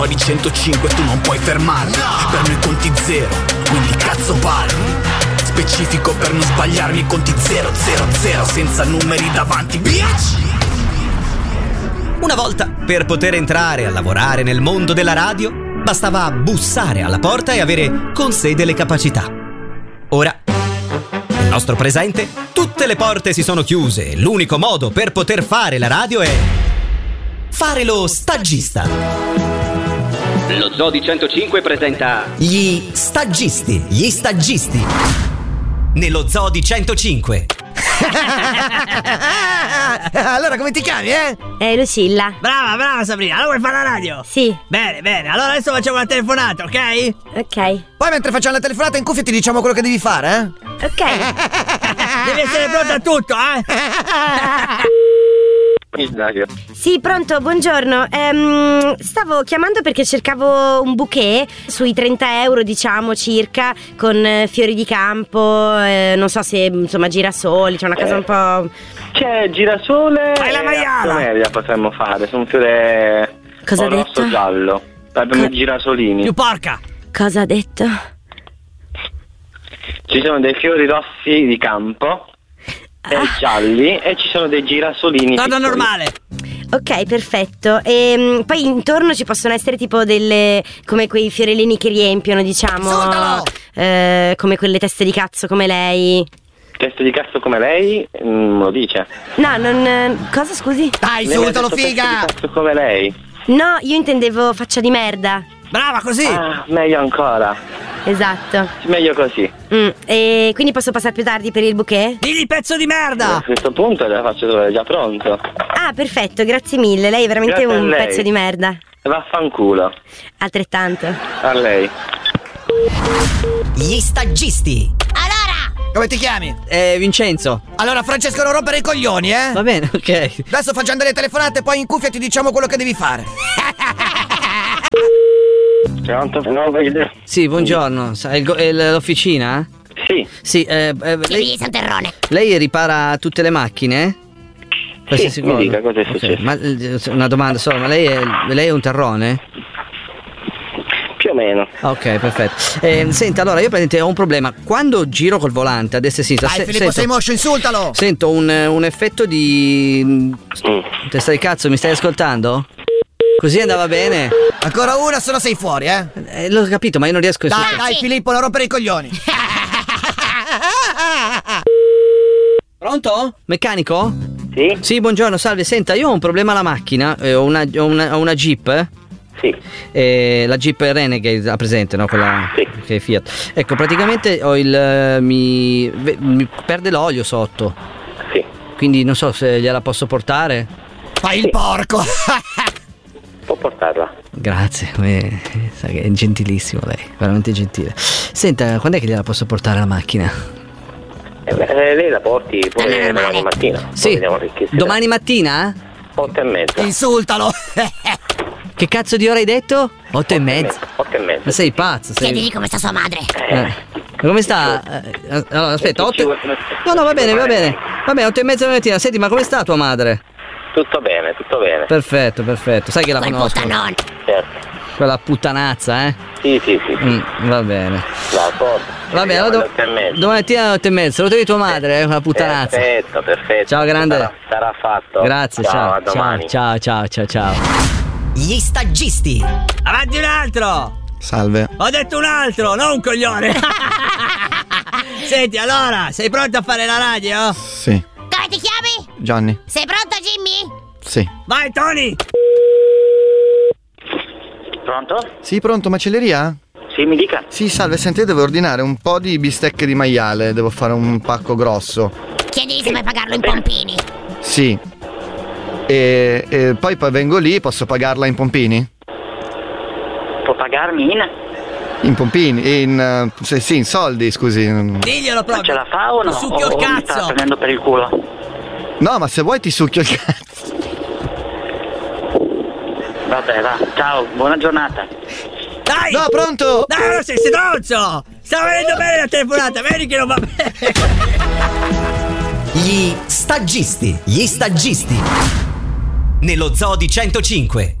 Di 105 tu non puoi fermarmi, per noi conti zero, quindi cazzo parli. Specifico per non sbagliarmi, conti 000 senza numeri davanti, bitch! Una volta, per poter entrare a lavorare nel mondo della radio, bastava bussare alla porta e avere con sé delle capacità. Ora, nel nostro presente, tutte le porte si sono chiuse e l'unico modo per poter fare la radio è fare lo stagista. Lo Zoo 105 presenta Gli stagisti. Nello Zoo 105. Allora come ti chiami, Lucilla. Brava Sabrina, allora vuoi fare la radio? Sì. Bene, allora adesso facciamo una telefonata, ok? Ok. Poi mentre facciamo la telefonata in cuffia ti diciamo quello che devi fare, Ok. Devi essere pronta a tutto, Sì, pronto, buongiorno. Stavo chiamando perché cercavo un bouquet sui 30 euro, diciamo, circa, con fiori di campo, non so se, insomma, girasoli, c'è una cosa un po'... C'è girasole e la maiala. Media potremmo fare, su un fiore Cosa ha detto? rosso giallo. Abbiamo i girasolini. Più porca. Cosa ha detto? Ci sono dei fiori rossi di campo e gialli e ci sono dei girasolini. Torna piccoli. normale. Ok, perfetto. E poi intorno ci possono essere tipo delle, come quei fiorellini che riempiono, diciamo, Insultalo! come quelle teste di cazzo come lei. Teste di cazzo come lei? Me lo dice. No, non... Cosa, scusi? Dai, Lei mi ha insultalo, detto figa. teste di cazzo come lei. No, io intendevo faccia di merda. Brava, così. Ah, meglio ancora. Esatto. Meglio così. E quindi posso passare più tardi per il bouquet? Digli pezzo di A merda. questo punto la faccio trovare già pronto. Ah, perfetto, grazie mille. Lei è veramente Grazie a un lei. pezzo di merda. Vaffanculo. Altrettanto. A lei. Gli stagisti. Come ti chiami? Vincenzo. Allora Francesco, non rompere i coglioni, Va bene, ok. Adesso facciamo delle telefonate, poi in cuffia ti diciamo quello che devi fare. Pronto? No, vedo. Sì, buongiorno. È l'officina? Sì. Sì, lei, lei ripara tutte le macchine? Sì, mi dica cosa è successo. Ma una domanda solo, ma lei è un terrone? Più o meno. Ok, perfetto. Senta, allora io praticamente ho un problema. Quando giro col volante a destra e a sinistra Dai Filippo, sei moscio, insultalo. sento un effetto di testa di cazzo, mi stai ascoltando? Così andava bene. Ancora una, se no sei fuori, L'ho capito, ma io non riesco a Dai Filippo, non rompere i coglioni. Pronto? Meccanico? Sì? Sì, buongiorno, salve. Senta, io ho un problema alla macchina, ho una Jeep. Sì. La Jeep Renegade, ha presente, no? Quella Sì. che è Fiat. Ecco, praticamente ho mi perde l'olio sotto. Sì. Quindi non so se gliela posso portare. Fai il porco. Può portarla. Grazie, sa che è gentilissimo lei, veramente gentile. Senta, quando è che gliela posso portare la macchina? Lei la porti pure domani mattina. Sì, domani mattina? 8:30. Insultalo. Che cazzo di ora hai detto? 8:30? 8:30. Ma sei pazzo? Chiedigli come sta sua madre. Ma come sta? Allora, aspetta, 8... No, va bene, 8:30 della mattina. Senti, ma come sta tua madre? Tutto bene, tutto bene. Perfetto. Sai che la conosco. Certo. Quella puttanazza, Sì. Va bene. La porto. Va bene, allora domani mattina alle 8:30. Salutami tua madre, quella puttanazza. Perfetto. Ciao, grande. Sarà fatto. Grazie, ciao. A domani. Ciao. Gli stagisti. Avanti un altro. Salve. Ho detto un altro, non un coglione. Senti, allora, sei pronto a fare la radio? Sì. Come ti chiami? Johnny. Sei pronto, Jimmy? Sì. Vai, Tony. Pronto? Sì, pronto, macelleria? Sì, mi dica. Sì, salve, senti, io devo ordinare un po' di bistecche di maiale, devo fare un pacco grosso. Chiedili se puoi pagarlo in pompini. Sì. E poi vengo lì, posso pagarla in pompini? Può pagarmi In pompini? Sì, in soldi, scusi. Diglielo proprio. Ma ce la fa o no? Succhio il O mi sta cazzo. prendendo per il culo? No, ma se vuoi ti succhio il cazzo. Vabbè, va. Ciao, buona giornata. Dai. No, pronto? Dai, non sei stronzo. Stava venendo bene la telefonata, vedi che non va bene. Gli stagisti. Nello Zoo 105.